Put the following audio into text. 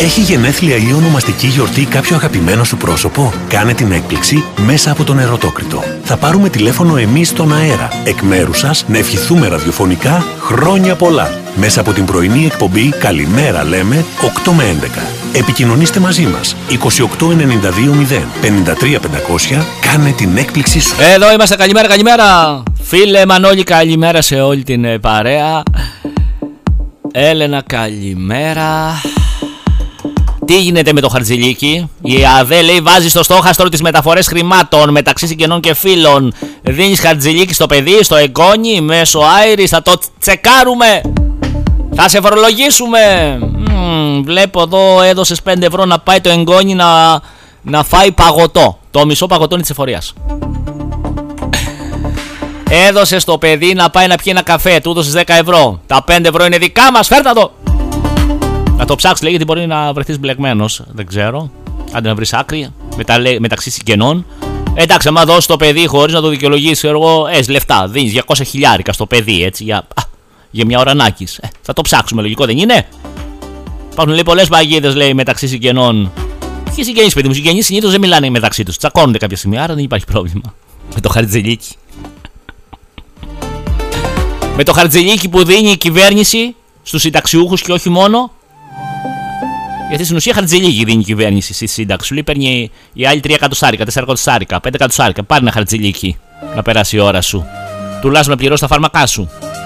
Έχει γενέθλια ή ονομαστική γιορτή κάποιο αγαπημένο σου πρόσωπο? Κάνε την έκπληξη μέσα από τον Ερωτόκριτο. Θα πάρουμε τηλέφωνο εμείς στον αέρα, εκ μέρους σας, να ευχηθούμε ραδιοφωνικά χρόνια πολλά. Μέσα από την πρωινή εκπομπή «Καλημέρα λέμε» 8 με 11. Επικοινωνήστε μαζί μας 28920 53500. Κάνε την έκπληξή σου. Εδώ είμαστε, καλημέρα, καλημέρα. Φίλε Μανώλη, καλημέρα σε όλη την παρέα. Έλενα, καλημέρα. Τι γίνεται με το Χαρτζηλίκι? Η ΑΔΕ λέει βάζει στο στόχαστρο τις μεταφορές χρημάτων μεταξύ συγγενών και φίλων. Δίνεις Χαρτζηλίκι στο παιδί, στο εγγόνι, μέσω Άιρης, θα το τσεκάρουμε. Θα σε φορολογήσουμε. Βλέπω εδώ έδωσες 5 ευρώ να πάει το εγγόνι να φάει παγωτό. Το μισό παγωτό είναι της εφορίας. Έδωσες το παιδί να πάει να πιει ένα καφέ, του έδωσες 10 ευρώ. Τα 5 ευρώ είναι δικά μας, φέρτα το. Να το ψάξεις, λέει, γιατί μπορεί να βρεθείς μπλεγμένος. Δεν ξέρω. Άντε να βρεις άκρη μεταξύ συγγενών. Εντάξει, άμα δώσεις το παιδί χωρίς να το δικαιολογήσεις, εγώ, λεφτά. Δίνεις 200 χιλιάρικα στο παιδί, έτσι, για μια ώρα νάκης. Θα το ψάξουμε, λογικό δεν είναι? Υπάρχουν, λέει, πολλές παγίδες, λέει, μεταξύ συγγενών. Ποιοι συγγενείς, παιδί μου? Συγγενείς συνήθως δεν μιλάνε μεταξύ τους. Τσακώνονται κάποια στιγμή, άρα δεν υπάρχει πρόβλημα. Με το Χαρτζηλίκι. Με το Χαρτζηλίκι που δίνει η κυβέρνηση στους συνταξιούχους και όχι μόνο. Γιατί στην ουσία Χαρτζηλίκι δίνει η κυβέρνηση στη σύνταξη. Σου λέει παίρνει η άλλη 3 εκατοστάρικα, 4 εκατοστάρικα, 5 εκατοστάρικα. Πάρε ένα Χαρτζηλίκι να περάσει η ώρα σου. Τουλάχιστον να πληρώσει τα φάρμακά σου.